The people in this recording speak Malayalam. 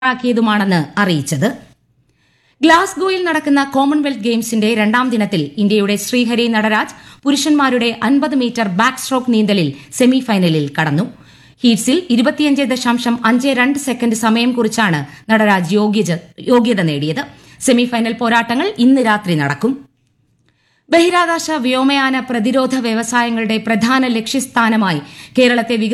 ാക്കിയതുമാണെന്ന് അറിയിച്ചത്. ഗ്ലാസ്ഗോയിൽ നടക്കുന്ന കോമൺവെൽത്ത് ഗെയിംസിന്റെ രണ്ടാം ദിനത്തിൽ ഇന്ത്യയുടെ ശ്രീഹരി നടരാജ് പുരുഷന്മാരുടെ 50 മീറ്റർ ബാക്ക് സ്ട്രോക്ക് നീന്തലിൽ സെമിഫൈനലിൽ കടന്നു. ഹീറ്റ്സിൽ 25.52 സെക്കൻഡ് സമയം കുറിച്ചാണ് നടരാജ് യോഗ്യത നേടിയത്. സെമിഫൈനൽ പോരാട്ടങ്ങൾ ഇന്ന് രാത്രി നടക്കും. ബഹിരാകാശ വ്യോമയാന പ്രതിരോധ വ്യവസായങ്ങളുടെ പ്രധാന ലക്ഷ്യസ്ഥാനമായി കേരളത്തെ